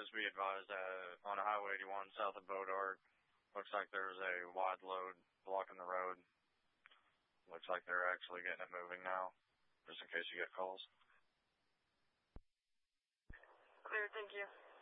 just be advised that on Highway 81 south of Bodart, looks like there's a wide load blocking the road. Looks like they're actually getting it moving now, just in case you get calls. Clear, thank you.